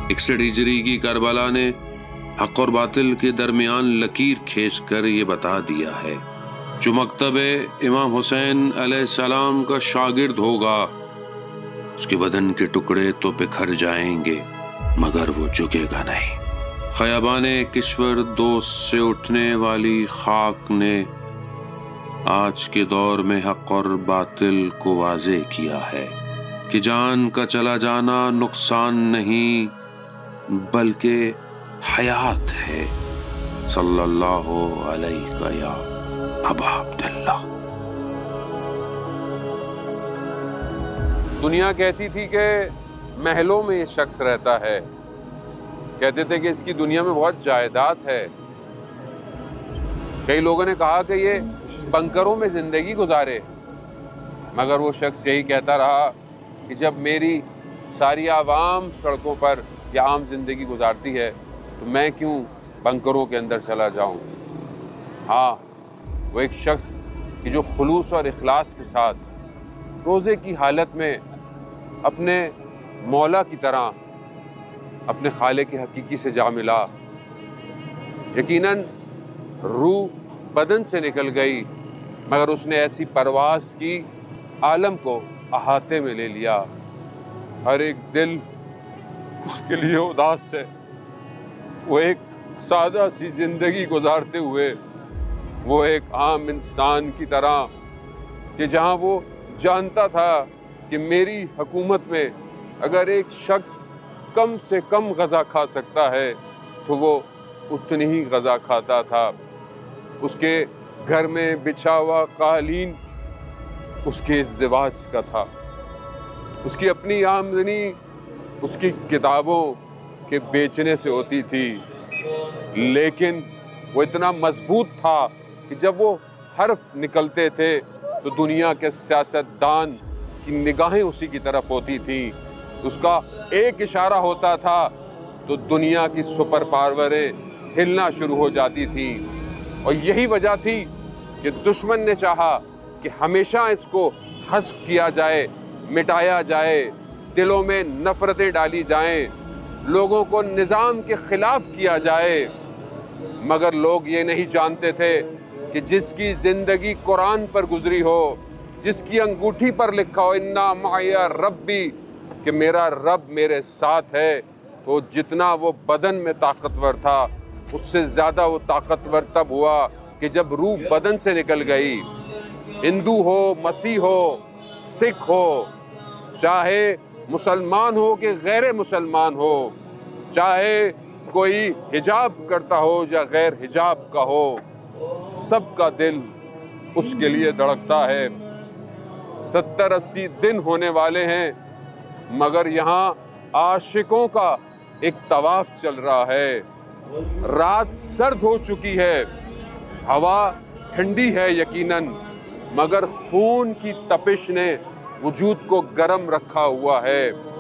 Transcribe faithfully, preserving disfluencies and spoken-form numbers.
इकसठ हिजरी की करबला ने हक और बातिल के दरमियान लकीर खींच कर ये बता दिया है। जो मकतबे इमाम हुसैन अलैहिस्सलाम का शागिर्द होगा उसके बदन के टुकड़े तो बिखर जाएंगे मगर वो झुकेगा नहीं। खयाबाने किश्वर दोस्त से उठने वाली खाक ने आज के दौर में हक और बातिल को वाज़े किया है कि जान का चला जाना नुकसान नहीं बल्कि हयात है। सल्लल्लाहु अलैहि या अबा अब्दुल्लाह। दुनिया कहती थी कि महलों में ये शख्स रहता है, कहते थे कि इसकी दुनिया में बहुत जायदाद है। कई लोगों ने कहा कि ये बंकरों में जिंदगी गुजारे, मगर वो शख्स यही कहता रहा कि जब मेरी सारी आवाम सड़कों पर या आम जिंदगी गुजारती है तो मैं क्यों बंकरों के अंदर चला जाऊं। हाँ, वो एक शख्स कि जो खुलूस और इखलास के साथ रोज़े की हालत में अपने मौला की तरह अपने खालिक के हकीकी से जा मिला। यकीनन रूह बदन से निकल गई मगर उसने ऐसी परवास की आलम को अहाते में ले लिया। हर एक दिल उसके लिए उदास है। वो एक सादा सी जिंदगी गुजारते हुए वो एक आम इंसान की तरह कि जहाँ वो जानता था कि मेरी हुकूमत में अगर एक शख्स कम से कम गज़ा खा सकता है तो वो उतनी ही गज़ा खाता था। उसके घर में बिछा हुआ कालीन उसके इज़्ज़िवाज का था। उसकी अपनी आमदनी उसकी किताबों के बेचने से होती थी, लेकिन वो इतना मजबूत था कि जब वो हर्फ निकलते थे तो दुनिया के सियासतदान की निगाहें उसी की तरफ होती थी। उसका एक इशारा होता था तो दुनिया की सुपर पावरें हिलना शुरू हो जाती थी। और यही वजह थी कि दुश्मन ने चाहा कि हमेशा इसको हस्फ किया जाए, मिटाया जाए, दिलों में नफरतें डाली जाएं, लोगों को निज़ाम के खिलाफ किया जाए। मगर लोग ये नहीं जानते थे कि जिसकी ज़िंदगी कुरान पर गुजरी हो, जिसकी अंगूठी पर लिखा हो इन्ना माया रब्बी, कि मेरा रब मेरे साथ है, तो जितना वो बदन में ताकतवर था उससे ज़्यादा वो ताकतवर तब हुआ कि जब रूह बदन से निकल गई। हिंदू हो, मसीह हो, सिख हो, चाहे मुसलमान हो कि गैर मुसलमान हो, चाहे कोई हिजाब करता हो या गैर हिजाब का हो, सबका दिल उसके लिए धड़कता है। सत्तर अस्सी दिन होने वाले हैं मगर यहाँ आशिकों का एक तवाफ चल रहा है। रात सर्द हो चुकी है, हवा ठंडी है यकीनन, मगर खून की तपिश ने वजूद को गर्म रखा हुआ है।